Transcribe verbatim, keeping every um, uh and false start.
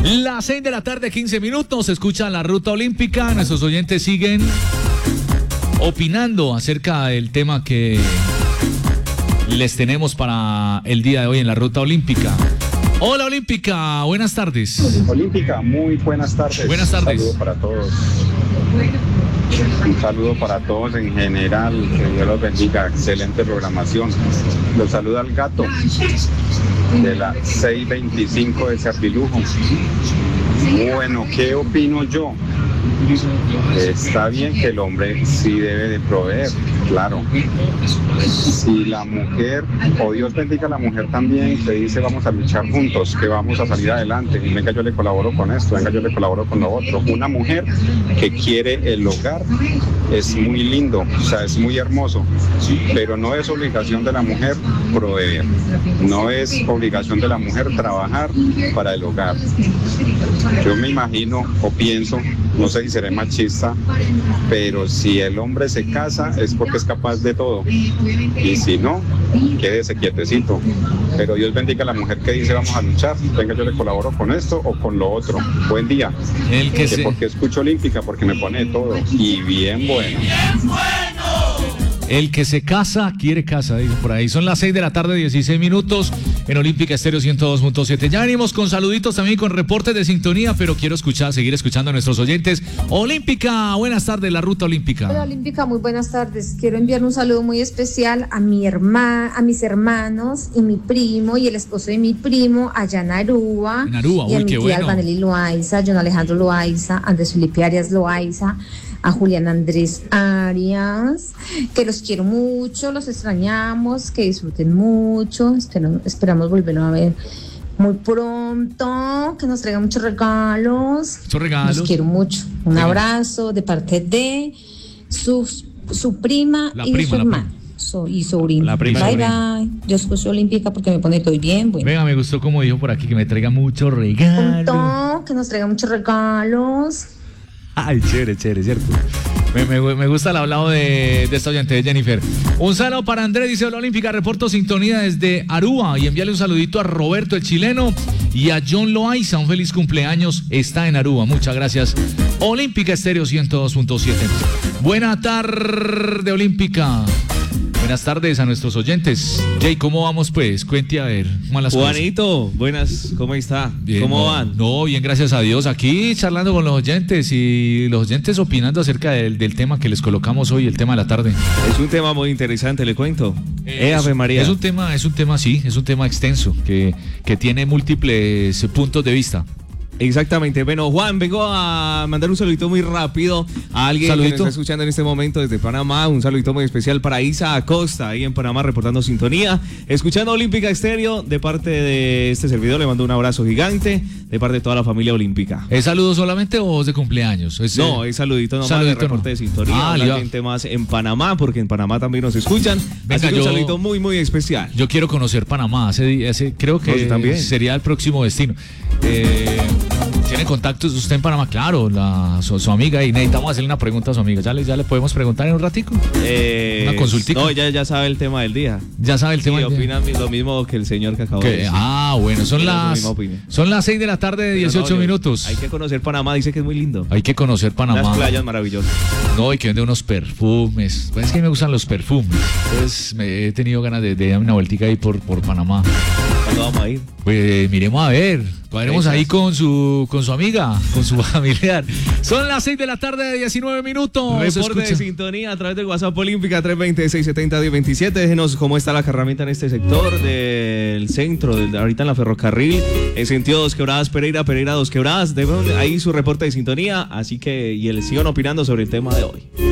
Las seis de la tarde, quince minutos, escucha la Ruta Olímpica. Nuestros oyentes siguen opinando acerca del tema que les tenemos para el día de hoy en la Ruta Olímpica. Hola Olímpica, buenas tardes. Olímpica, muy buenas tardes. Buenas tardes. Un saludo para todos. Un saludo para todos en general, que Dios los bendiga, excelente programación. Los saluda el gato de la seiscientos veinticinco de Servilujo. Bueno, ¿qué opino yo? Está bien que el hombre sí debe de proveer, claro. Si la mujer, o Dios bendiga a la mujer también, que dice vamos a luchar juntos, que vamos a salir adelante, y venga yo le colaboro con esto, venga yo le colaboro con lo otro. Una mujer que quiere el hogar es muy lindo, o sea, es muy hermoso, pero no es obligación de la mujer proveer, no es obligación de la mujer trabajar para el hogar. Yo me imagino o pienso, no sé si seré machista, pero si el hombre se casa es porque es capaz de todo, y si no, quédese quietecito. Pero Dios bendiga a la mujer que dice vamos a luchar, venga yo le colaboro con esto o con lo otro. Buen día. El que que se... porque escucho Olímpica, porque me pone de todo y bien bueno. El que se casa, quiere casa, digo por ahí. Son las seis de la tarde, dieciséis minutos, en Olímpica Estéreo ciento dos punto siete. Ya venimos con saluditos también, con reportes de sintonía, pero quiero escuchar, seguir escuchando a nuestros oyentes. Olímpica, buenas tardes, la Ruta Olímpica. Hola Olímpica, muy buenas tardes. Quiero enviar un saludo muy especial a mi hermana, a mis hermanos y mi primo y el esposo de mi primo allá en Aruba. En Aruba, y uy, a mi qué tía bueno. Albanelli Loaiza, John Alejandro Loaiza, Andrés Felipe Arias Loaiza, a Julián Andrés Arias, que los quiero mucho, los extrañamos, que disfruten mucho, espero, esperamos volverlo a ver muy pronto, que nos traigan muchos regalos. Muchos regalos. Los quiero mucho. Un Venga. abrazo de parte de su, su prima La y prima, de su la hermano. So, y sobrino. La prima y Bye sobrino. bye. Yo escucho Olímpica porque me pone todo bien. Bueno. Venga, me gustó como dijo por aquí, que me traiga muchos regalos. Punto, que nos traiga muchos regalos. Ay, chévere, chévere, cierto. Me, me, me gusta el hablado de, de esta oyente de Jennifer. Un saludo para Andrés, dice Hola Olímpica, reporto sintonía desde Aruba, y envíale un saludito a Roberto el chileno y a John Loaiza, un feliz cumpleaños, está en Aruba, muchas gracias. Olímpica Estéreo ciento dos punto siete. Buena tarde Olímpica. Buenas tardes a nuestros oyentes. Jay, ¿cómo vamos pues? Cuente a ver. ¿Cómo van las Juanito, cosas? Buenas, ¿cómo está? Bien, ¿Cómo no, van? No, bien, gracias a Dios. Aquí charlando con los oyentes y los oyentes opinando acerca del, del tema que les colocamos hoy, el tema de la tarde. Es un tema muy interesante, le cuento. Eh, eh Ave María. Es un tema, es un tema, sí, es un tema extenso que, que tiene múltiples puntos de vista. Exactamente. Bueno, Juan, vengo a mandar un saludito muy rápido a alguien Saludito. que nos está escuchando en este momento desde Panamá. Un saludito muy especial para Isa Acosta, ahí en Panamá, reportando sintonía, escuchando Olímpica Estéreo. De parte de este servidor le mando un abrazo gigante, de parte de toda la familia olímpica. ¿Es saludo solamente o es de cumpleaños? ¿Es, No, eh, es saludito nomás, saludito de reporte no. de sintonía, Ah, una listo. gente más en Panamá, porque en Panamá también nos escuchan. Venga, Así que yo- un saludito muy, muy especial. Yo quiero conocer Panamá, ese, ese, creo que No, yo también. sería el próximo destino. Eh, ¿Tiene contactos usted en Panamá? Claro, la, su, su amiga, y necesitamos hacerle una pregunta a su amiga. ¿Ya le, ya le podemos preguntar en un ratico? Eh, Una consultica. No, ya, ya sabe el tema del día. Ya sabe el tema. Sí, del- opinan lo mismo que el señor que acabó que- de decir. ah, bueno, son Tiene su las, misma opinión. son las seis de la tarde de Pero dieciocho no, yo- minutos. Hay que conocer Panamá, dice que es muy lindo. Hay que conocer Panamá. Unas playas maravillosas. No, y que vende unos perfumes. Pues es que me gustan los perfumes. Entonces me he tenido ganas de, de darme una vueltica ahí por, por Panamá. ¿Cuándo vamos a ir? Pues miremos a ver. Cuadremos Fechas. ahí con su, con su amiga, con su familiar. Son las seis de la tarde de diecinueve minutos. Se Reporte de escucha. sintonía a través del WhatsApp Olímpica tres dos cero, seis siete cero, uno cero dos siete. Déjenos cómo está la carramenta en este sector del centro, del- ahorita en la ferrocarril, en sentido Dos Quebradas Pereira, Pereira Dos Quebradas. Dejen ahí su reporte de sintonía, así que y el sigan opinando sobre el tema de hoy.